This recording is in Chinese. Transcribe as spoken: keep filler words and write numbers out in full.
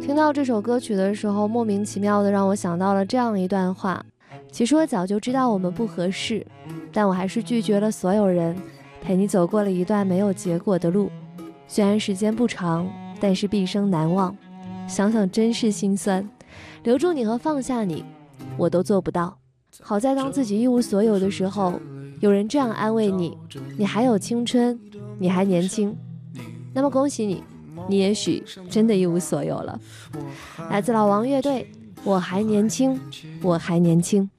听到这首歌曲的时候，莫名其妙的让我想到了这样一段话：其实我早就知道我们不合适，但我还是拒绝了所有人，陪你走过了一段没有结果的路。虽然时间不长，但是毕生难忘。想想真是心酸，留住你和放下你，我都做不到。好在当自己一无所有的时候，有人这样安慰你，你还有青春，你还年轻，那么恭喜你，你也许真的一无所有了。来自老王乐队，我还年轻，我还年轻。